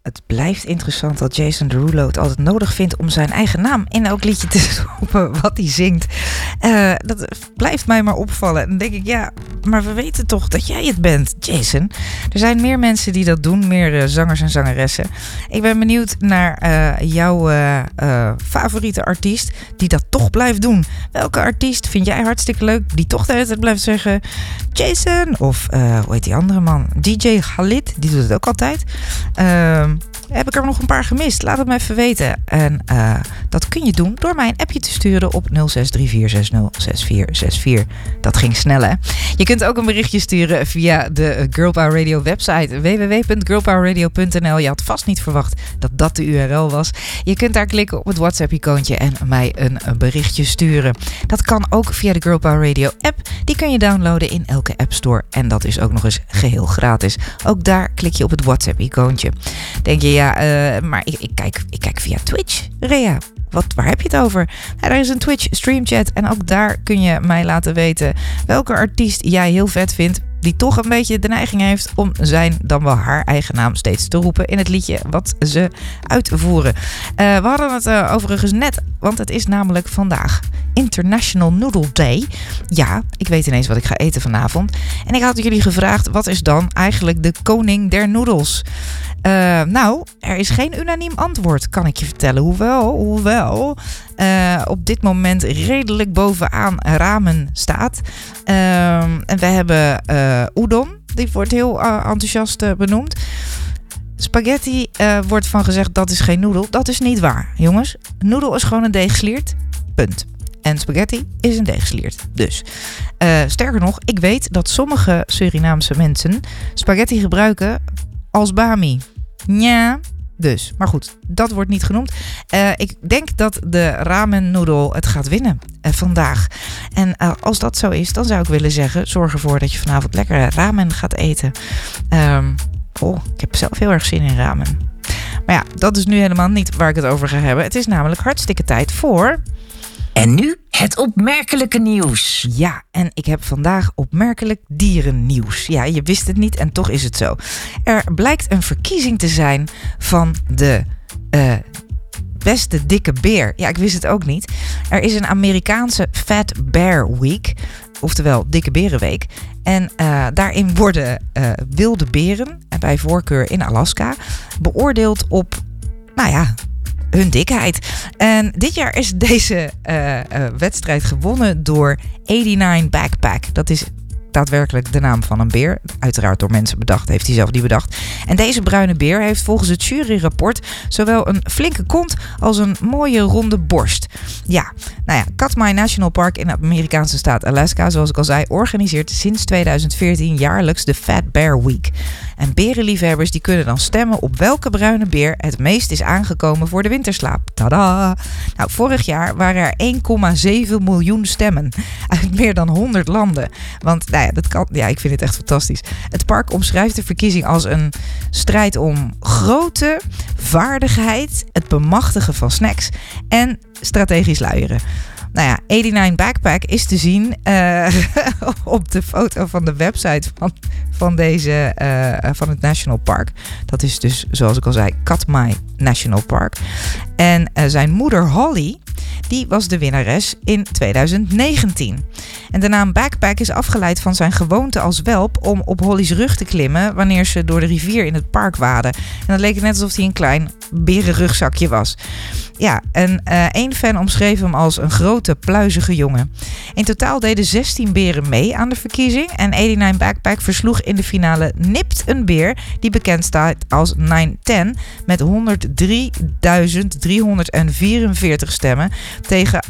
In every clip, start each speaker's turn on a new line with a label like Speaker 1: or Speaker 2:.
Speaker 1: Het blijft interessant dat Jason Derulo het altijd nodig vindt om zijn eigen naam in elk liedje te stoppen wat hij zingt. Dat blijft mij maar opvallen. En dan denk ik, ja, maar we weten toch dat jij het bent, Jason. Er zijn meer mensen die dat doen, meer zangers en zangeressen. Ik ben benieuwd naar jouw favoriete artiest die dat toch blijft doen. Welke artiest vind jij hartstikke leuk die toch de hele tijd blijft zeggen Jason? Of hoe heet die andere man? DJ Khalid, die doet het ook altijd. Heb ik er nog een paar gemist? Laat het me even weten. En dat kun je doen door mij een appje te sturen op 0634606464. Dat ging snel, hè? Je kunt ook een berichtje sturen via de Girl Power Radio website www.girlpowerradio.nl. Je had vast niet verwacht dat dat de URL was. Je kunt daar klikken op het WhatsApp-icoontje en mij een berichtje sturen. Dat kan ook via de Girl Power Radio app. Die kun je downloaden in elke App Store. En dat is ook nog eens geheel gratis. Ook daar klik je op het WhatsApp-icoontje. Denk je, maar ik kijk via Twitch, Rea. Waar heb je het over? Er is een Twitch streamchat en ook daar kun je mij laten weten welke artiest jij heel vet vindt, die toch een beetje de neiging heeft om zijn dan wel haar eigen naam steeds te roepen in het liedje wat ze uitvoeren. We hadden het overigens net, want het is namelijk vandaag International Noodle Day. Ja, ik weet ineens wat ik ga eten vanavond. En ik had jullie gevraagd, wat is dan eigenlijk de koning der noedels? Nou, er is geen unaniem antwoord, kan ik je vertellen. Hoewel op dit moment redelijk bovenaan ramen staat. En we hebben udon, die wordt heel enthousiast benoemd. Spaghetti wordt van gezegd dat is geen noedel. Dat is niet waar, jongens. Noedel is gewoon een deegsliert. Punt. En spaghetti is een deegsliert. Dus, sterker nog, ik weet dat sommige Surinaamse mensen spaghetti gebruiken als bami. Ja, dus. Maar goed, dat wordt niet genoemd. Ik denk dat de ramen noedel het gaat winnen vandaag. En als dat zo is, dan zou ik willen zeggen, zorg ervoor dat je vanavond lekker ramen gaat eten. Ik heb zelf heel erg zin in ramen. Maar ja, dat is nu helemaal niet waar ik het over ga hebben. Het is namelijk hartstikke tijd voor...
Speaker 2: En nu het opmerkelijke nieuws.
Speaker 1: Ja, en ik heb vandaag opmerkelijk dierennieuws. Ja, je wist het niet en toch is het zo. Er blijkt een verkiezing te zijn van de beste dikke beer. Ja, ik wist het ook niet. Er is een Amerikaanse Fat Bear Week, oftewel Dikke Berenweek. En daarin worden wilde beren, bij voorkeur in Alaska, beoordeeld op, hun dikheid. En dit jaar is deze wedstrijd gewonnen door 89 Backpack. Dat is daadwerkelijk de naam van een beer. Uiteraard door mensen bedacht, heeft hij zelf die bedacht. En deze bruine beer heeft volgens het juryrapport zowel een flinke kont als een mooie ronde borst. Ja, Katmai National Park in de Amerikaanse staat Alaska, zoals ik al zei, organiseert sinds 2014 jaarlijks de Fat Bear Week. En berenliefhebbers die kunnen dan stemmen op welke bruine beer het meest is aangekomen voor de winterslaap. Tada! Nou, vorig jaar waren er 1,7 miljoen stemmen uit meer dan 100 landen. Want dat kan, ik vind het echt fantastisch. Het park omschrijft de verkiezing als een strijd om grootte, vaardigheid, het bemachtigen van snacks en strategisch luieren. 89 Backpack is te zien op de foto van de website van het National Park. Dat is dus, zoals ik al zei, Katmai National Park. En zijn moeder Holly, die was de winnares in 2019. En de naam Backpack is afgeleid van zijn gewoonte als welp om op Holly's rug te klimmen wanneer ze door de rivier in het park waadde. En dat leek het net alsof hij een klein berenrugzakje was. Ja, en één fan omschreef hem als een grote, pluizige jongen. In totaal deden 16 beren mee aan de verkiezing. En 89 Backpack versloeg in de finale nipt een beer die bekend staat als 910 met 103.344 stemmen tegen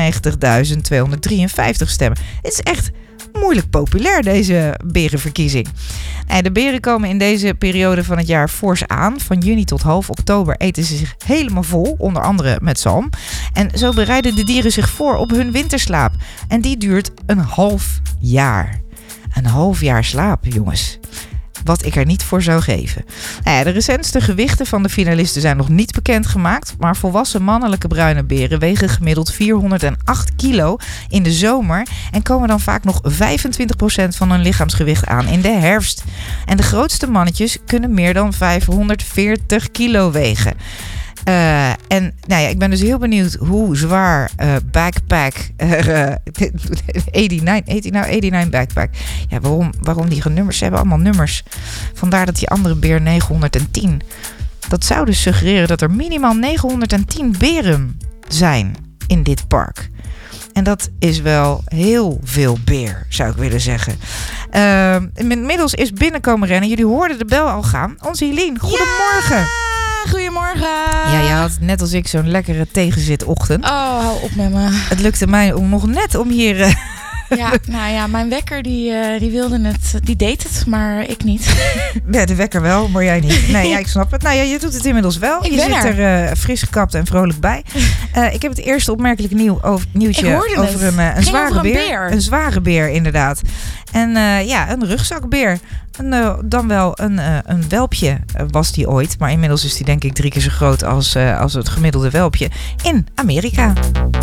Speaker 1: 98.253 stemmen. Het is echt moeilijk populair, deze berenverkiezing. De beren komen in deze periode van het jaar fors aan. Van juni tot half oktober eten ze zich helemaal vol, onder andere met zalm. En zo bereiden de dieren zich voor op hun winterslaap. En die duurt een half jaar. Een half jaar slaap, jongens. wat ik er niet voor zou geven. Nou ja, de recentste gewichten van de finalisten zijn nog niet bekendgemaakt. Maar volwassen mannelijke bruine beren wegen gemiddeld 408 kilo in de zomer. En komen dan vaak nog 25% van hun lichaamsgewicht aan in de herfst. En de grootste mannetjes kunnen meer dan 540 kilo wegen. En nou ja, ik ben dus heel benieuwd hoe zwaar Backpack 89 Backpack. Ja, waarom die nummers? Ze hebben allemaal nummers. Vandaar dat die andere beer 910. Dat zou dus suggereren dat er minimaal 910 beren zijn in dit park. En dat is wel heel veel beer, zou ik willen zeggen. Inmiddels is binnenkomen rennen. Jullie hoorden de bel al gaan. Onze Helene, goedemorgen.
Speaker 3: Ja, goedemorgen.
Speaker 1: Ja, je had net als ik zo'n lekkere tegenzitochtend.
Speaker 3: Oh, hou op met me.
Speaker 1: Het lukte mij nog net om hier...
Speaker 3: Ja, nou ja, mijn wekker die wilde het, die deed het, maar ik niet.
Speaker 1: Ja, de wekker wel, maar jij niet. Nee, ja, ik snap het. Nou ja, je doet het inmiddels wel. Je zit er fris gekapt en vrolijk bij. Ik heb het eerste opmerkelijk nieuwtje over een zware beer. Een zware beer, inderdaad. En ja, een rugzakbeer. Dan wel een welpje was die ooit. Maar inmiddels is die denk ik 3 keer zo groot als het gemiddelde welpje in Amerika.